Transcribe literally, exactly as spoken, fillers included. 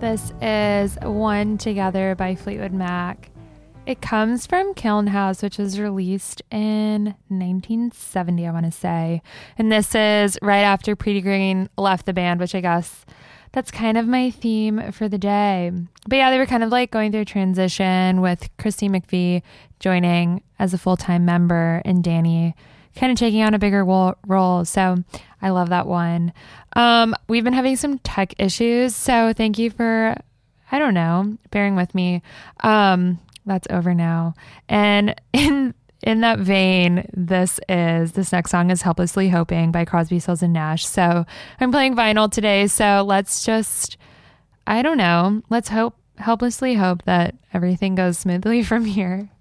This is One Together by Fleetwood Mac. It comes from Kiln House, which was released in nineteen seventy, I want to say. And this is right after Pretty Green left the band, which I guess that's kind of my theme for the day. But yeah, they were kind of like going through a transition with Christine McVie joining as a full-time member and Danny kind of taking on a bigger role. So I love that one. Um, we've been having some tech issues, so thank you for, I don't know, bearing with me. Um, that's over now. And in in that vein, this is, this next song is Helplessly Hoping by Crosby, Stills and Nash. So I'm playing vinyl today, so let's just, I don't know, let's hope, helplessly hope that everything goes smoothly from here.